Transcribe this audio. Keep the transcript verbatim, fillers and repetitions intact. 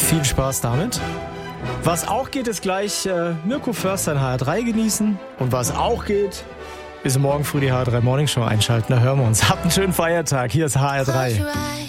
Viel Spaß damit. Was auch geht, ist gleich äh, Mirko Förster in H R drei genießen. Und was auch geht, ist morgen früh die H R drei Morning Show einschalten. Da hören wir uns. Habt einen schönen Feiertag. Hier ist H R drei.